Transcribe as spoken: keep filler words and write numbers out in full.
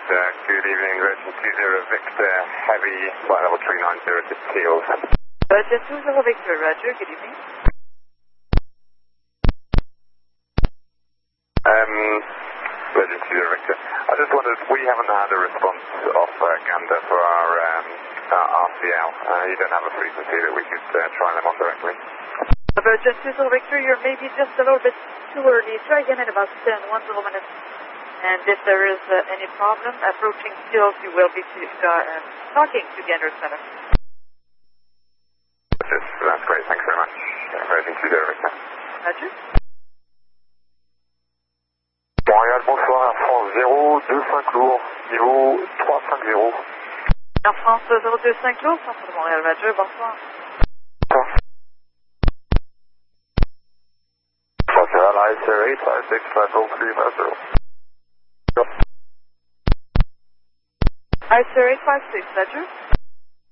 Roger, good evening, Virgin two zero Victor, heavy, flight level three nine zero to Teal. Virgin two zero Victor, Roger, good evening. Um, Virgin two zero Victor, I just wondered, we haven't had a response off uh, Gander for our um, uh, R C L. Uh, you don't have a frequency that we could uh, try them on directly? Virgin two zero Victor, you're maybe just a little bit too early. Try again in about ten, one little minutes. And if there is uh, any problem approaching Teal, you will be to, uh, talking to Gander Center. That's, that's great, thanks very much. Uh, Virgin two zero Victor. Roger. Montréal, bonsoir, Air France zéro deux cinq lourd, niveau trois cinq zéro. Air France zéro deux cinq lourd, centre de Montréal, Roger, bonsoir. Montreal, I S R eight five six five oh three five zero. I S R eight five six, Roger.